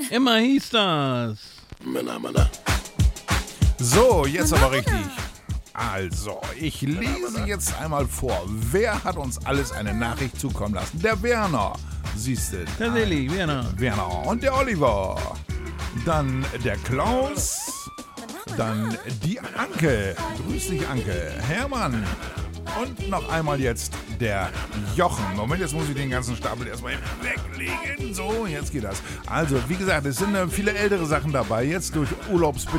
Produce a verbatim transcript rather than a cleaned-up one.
Immer hieß das. Männer, Männer. So, jetzt aber richtig. Also, ich lese jetzt einmal vor. Wer hat uns alles eine Nachricht zukommen lassen? Der Werner. Siehst du? Der Silly, Werner. Werner und der Oliver. Dann der Klaus. Dann die Anke. Grüß dich, Anke. Hermann. Und noch einmal jetzt der Jochen. Moment, jetzt muss ich den ganzen Stapel erstmal weglegen. So, jetzt geht das. Also, wie gesagt, es sind äh, viele ältere Sachen dabei. Jetzt durch Urlaubsbedingungen.